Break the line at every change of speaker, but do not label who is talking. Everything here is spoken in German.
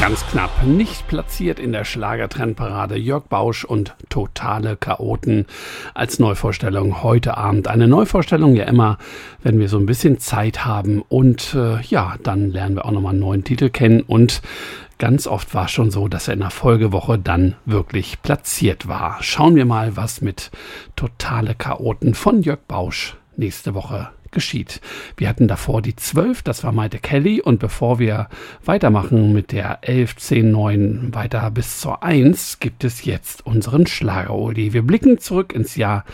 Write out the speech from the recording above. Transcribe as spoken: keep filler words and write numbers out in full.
Ganz knapp nicht platziert in der Schlagertrendparade. Jörg Bausch und Totale Chaoten als Neuvorstellung heute Abend. Eine Neuvorstellung ja immer, wenn wir so ein bisschen Zeit haben. Und äh, ja, dann lernen wir auch nochmal einen neuen Titel kennen. Und ganz oft war es schon so, dass er in der Folgewoche dann wirklich platziert war. Schauen wir mal, was mit Totale Chaoten von Jörg Bausch nächste Woche geschieht. Wir hatten davor die zwölf, das war Maite Kelly, und bevor wir weitermachen mit der elf, zehn, neun weiter bis zur eins, gibt es jetzt unseren Schlager-Oldie. Wir blicken zurück ins Jahr